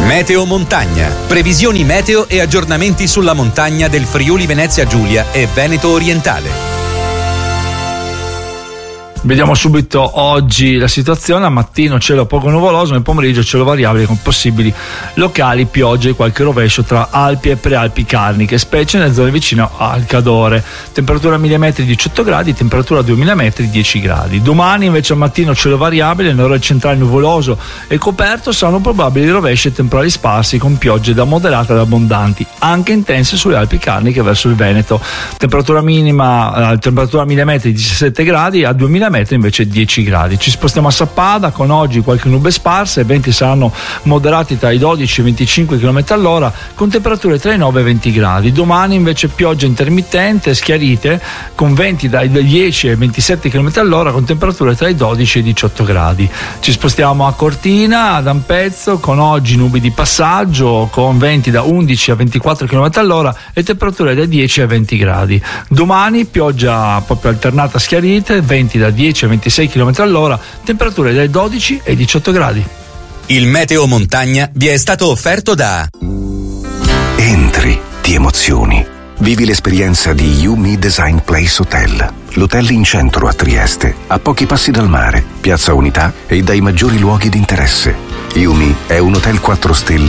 Meteo Montagna. Previsioni meteo e aggiornamenti sulla montagna del Friuli Venezia Giulia e Veneto Orientale. Vediamo subito oggi la situazione. Al mattino cielo poco nuvoloso, nel pomeriggio cielo variabile con possibili locali piogge e qualche rovescio tra Alpi e Prealpi Carniche, specie nelle zone vicine al Cadore. Temperatura a 1000 metri 18 gradi, temperatura a 2000 metri 10 gradi. Domani invece al mattino cielo variabile, nell'ora centrale nuvoloso e coperto, saranno probabili rovesci e temporali sparsi con piogge da moderate ad abbondanti, anche intense sulle Alpi Carniche verso il Veneto. Temperatura minima, temperatura a 1000 metri 17 gradi, a 2000 metri invece 10 gradi. Ci spostiamo a Sappada con oggi qualche nube sparsa, i venti saranno moderati tra i 12 e i 25 km all'ora con temperature tra i 9 e i 20 gradi. Domani invece pioggia intermittente, schiarite con venti dai 10 ai 27 km all'ora con temperature tra i 12 e i 18 gradi. Ci spostiamo a Cortina, ad Ampezzo, con oggi nubi di passaggio con venti da 11 a 24 km all'ora e temperature da 10 a 20 gradi. Domani pioggia proprio alternata a schiarite, venti da 10 a 26 km all'ora, temperature dai 12 ai 18 gradi. Il Meteo Montagna vi è stato offerto da Entri, ti emozioni. Vivi l'esperienza di Yumi Design Place Hotel, l'hotel in centro a Trieste, a pochi passi dal mare, Piazza Unità e dai maggiori luoghi di interesse. Yumi è un hotel 4 stelle